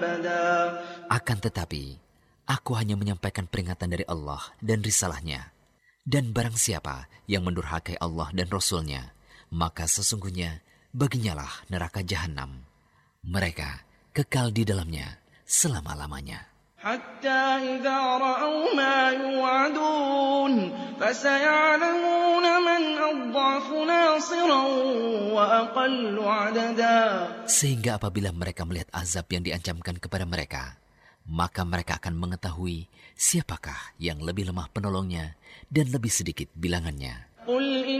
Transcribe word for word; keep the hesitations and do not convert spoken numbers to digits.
Akan tetapi, aku hanya menyampaikan peringatan dari Allah dan risalahnya. Dan barang siapa yang mendurhakai Allah dan Rasulnya, maka sesungguhnya baginyalah neraka jahanam. Mereka kekal di dalamnya selama-lamanya. Hatta idza ra'aw ma yu'adun fasaya'lamuna man adhafu nasiran wa aqallu 'adada. Sehingga apabila mereka melihat azab yang diancamkan kepada mereka, maka mereka akan mengetahui siapakah yang lebih lemah penolongnya dan lebih sedikit bilangannya.